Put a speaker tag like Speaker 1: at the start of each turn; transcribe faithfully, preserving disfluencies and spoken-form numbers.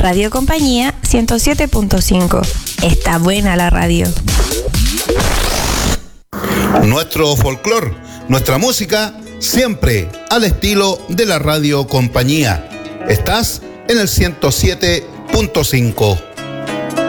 Speaker 1: Radio Compañía ciento siete punto cinco. Está buena la radio.
Speaker 2: Nuestro folclor, nuestra música, siempre al estilo de la Radio Compañía. Estás en el ciento siete punto cinco.